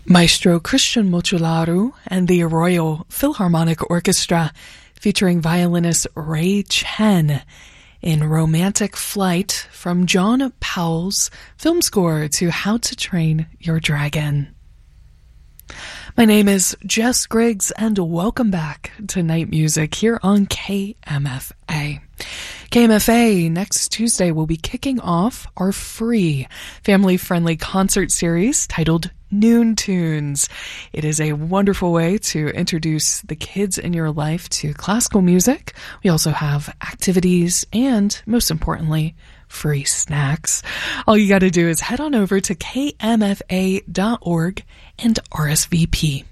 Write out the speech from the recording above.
Maestro Christian Mochularu and the Royal Philharmonic Orchestra, featuring violinist Ray Chen, in Romantic Flight from John Powell's film score to How to Train Your Dragon. My name is Jess Griggs, and welcome back to Night Music here on KMFA. KMFA next Tuesday will be kicking off our free family-friendly concert series titled Noon Tunes. It is a wonderful way to introduce the kids in your life to classical music. We also have activities and, most importantly, free snacks. All you got to do is head on over to kmfa.org and RSVP.